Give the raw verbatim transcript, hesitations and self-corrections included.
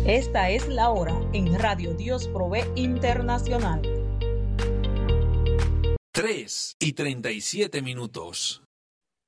Esta es la hora en Radio Dios Provee Internacional. tres y treinta y siete minutos.